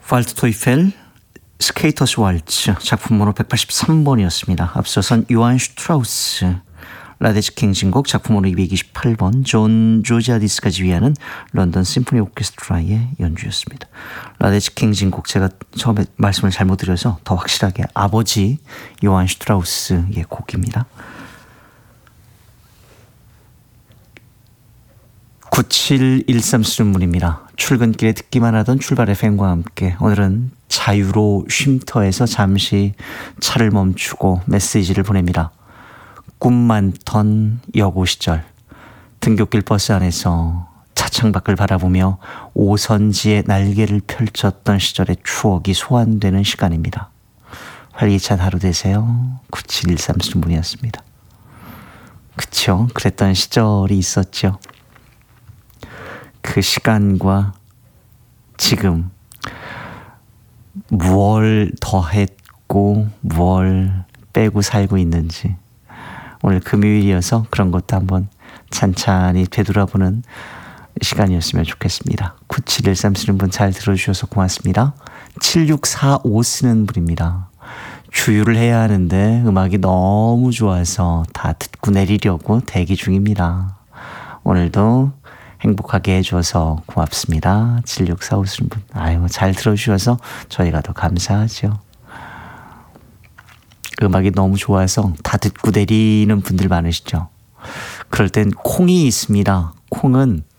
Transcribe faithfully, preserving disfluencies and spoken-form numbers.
팔트토이펠 스케이터스 왈츠 작품번호 백팔십삼 번이었습니다. 앞서선 요한 슈트라우스 라데츠 킹진곡 작품번호 이백이십팔 번 존 조지아디스가 지휘하는 런던 심포니 오케스트라의 연주였습니다. 라데츠 킹진곡 제가 처음에 말씀을 잘못 드려서 더 확실하게 아버지 요한 슈트라우스의 곡입니다. 구칠일삼 쓰는 분입니다. 출근길에 듣기만 하던 출발 에프엠과 함께 오늘은 자유로 쉼터에서 잠시 차를 멈추고 메시지를 보냅니다. 꿈 많던 여고 시절 등굣길 버스 안에서 차창 밖을 바라보며 오선지에 날개를 펼쳤던 시절의 추억이 소환되는 시간입니다. 활기찬 하루 되세요. 구칠일삼 쓰는 분이었습니다. 그쵸? 그랬던 시절이 있었죠. 그 시간과 지금 무얼 더했고 무얼 빼고 살고 있는지 오늘 금요일이어서 그런 것도 한번 찬찬히 되돌아보는 시간이었으면 좋겠습니다. 구칠일삼 쓰는 분 잘 들어주셔서 고맙습니다. 칠육사오 쓰는 분입니다. 주유를 해야 하는데 음악이 너무 좋아서 다 듣고 내리려고 대기 중입니다. 오늘도 행복하게 해줘서 고맙습니다. 칠육사오 쓰는 분. 아유, 잘 들어주셔서 저희가 더 감사하죠. 음악이 너무 좋아서 다 듣고 내리는 분들 많으시죠. 그럴 땐 콩이 있습니다. 콩은